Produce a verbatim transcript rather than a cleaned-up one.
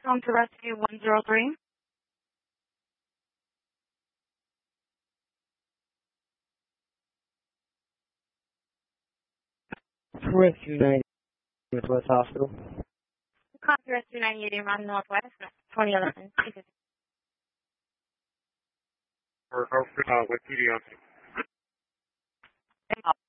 Home to Rescue one zero three. Rescue ninety Northwest Hospital. Call to Rescue ninety-eight around Northwest, twenty eleven. Or, or uh, what P D on?